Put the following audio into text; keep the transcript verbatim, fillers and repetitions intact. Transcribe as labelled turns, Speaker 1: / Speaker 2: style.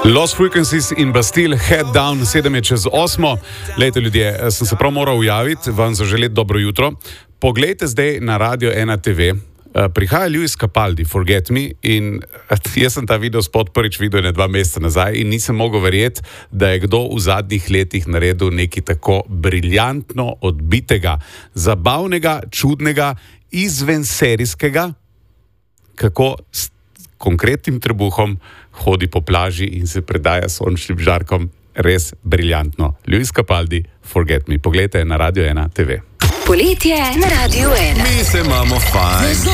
Speaker 1: Lost Frequencies in Bastille, Head Down, sedem je čez osmo. Lejte ljudje, sem se prav moral ujaviti, vam zaželeti dobro jutro. Poglejte zdaj na Radio ena te ve, prihaja Lewis Capaldi, Forget Me, in jaz sem ta video spot prvič videl ne dva meseca nazaj in nisem mogel verjeti, da je kdo v zadnjih letih naredil nekaj tako briljantno odbitega, zabavnega, čudnega, izvenserijskega, kako s konkretnim trebuhom hodi po plaži in se predaja sončnim žarkom. Res briljantno. Lewis Capaldi, Forget Me. Poglejte na Radio ena te ve.
Speaker 2: Poletje na Radio ena.
Speaker 3: Mi se imamo fajn.